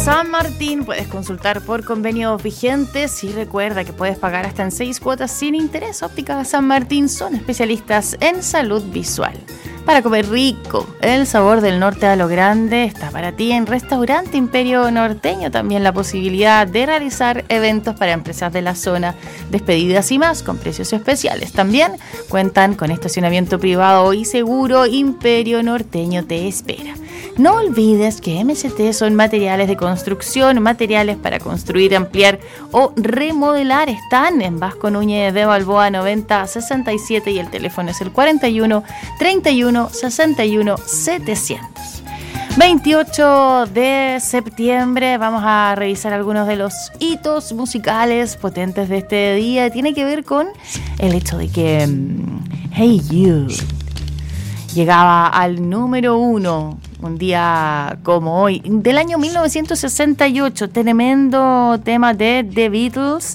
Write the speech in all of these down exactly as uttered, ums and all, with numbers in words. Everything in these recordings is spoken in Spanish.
San Martín, puedes consultar por convenios vigentes y recuerda que puedes pagar hasta en seis cuotas sin interés. Ópticas San Martín son especialistas en salud visual. Para comer rico, el sabor del norte a lo grande está para ti en Restaurante Imperio Norteño. También la posibilidad de realizar eventos para empresas de la zona, despedidas y más con precios especiales. También cuentan con estacionamiento privado y seguro. Imperio Norteño te espera. No olvides que M S T son materiales de construcción, materiales para construir, ampliar o remodelar. Están en Vasco Núñez de Balboa noventa sesenta y siete y el teléfono es el cuarenta y uno treinta y uno sesenta y uno setecientos. veintiocho de septiembre, vamos a revisar algunos de los hitos musicales potentes de este día. Tiene que ver con el hecho de que um, Hey You llegaba al número uno un día como hoy, del año mil novecientos sesenta y ocho, tremendo tema de The Beatles,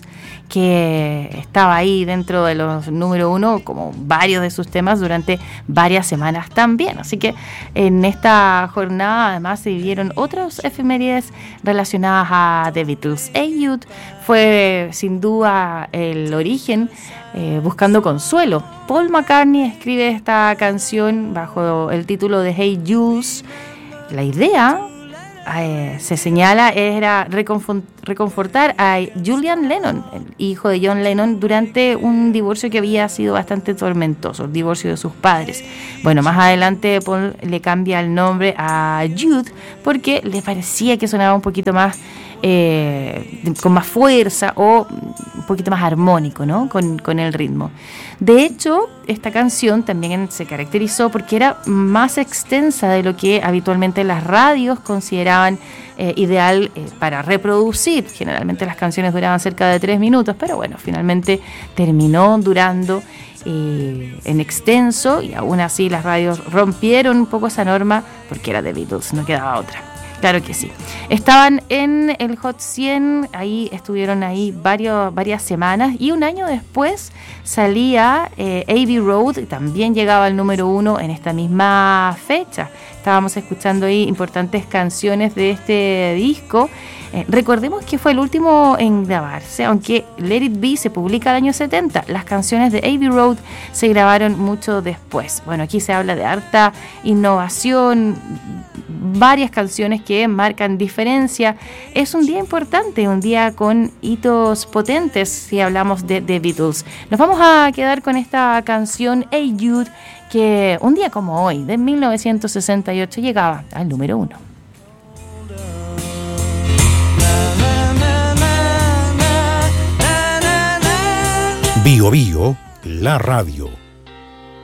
que estaba ahí dentro de los número uno, como varios de sus temas, durante varias semanas también. Así que en esta jornada además se vivieron otras efemérides relacionadas a The Beatles. Hey Jude fue sin duda el origen, eh, buscando consuelo. Paul McCartney escribe esta canción bajo el título de Hey Jude. La idea, eh, se señala, era reconfort- reconfortar a Julian Lennon, el hijo de John Lennon, durante un divorcio que había sido bastante tormentoso, el divorcio de sus padres. Bueno, más adelante Paul le cambia el nombre a Jude porque le parecía que sonaba un poquito más Eh, con más fuerza o un poquito más armónico, ¿no? Con, con el ritmo. De hecho, esta canción también se caracterizó porque era más extensa de lo que habitualmente las radios consideraban eh, ideal eh, para reproducir. Generalmente las canciones duraban cerca de tres minutos, pero bueno, finalmente terminó durando eh, en extenso, y aún así las radios rompieron un poco esa norma porque era The Beatles, no quedaba otra. Claro que sí. Estaban en el Hot cien, ahí estuvieron ahí varios, varias semanas, y un año después salía eh, Abbey Road, y también llegaba al número uno en esta misma fecha. Estábamos escuchando ahí importantes canciones de este disco. Eh, recordemos que fue el último en grabarse, aunque Let It Be se publica el año setenta. Las canciones de Abbey Road se grabaron mucho después. Bueno, aquí se habla de harta innovación, varias canciones que marcan diferencia. Es un día importante, un día con hitos potentes si hablamos de The Beatles. Nos vamos a quedar con esta canción Hey Jude, que un día como hoy, de mil novecientos sesenta y ocho, llegaba al número uno. Bio Bio, la radio.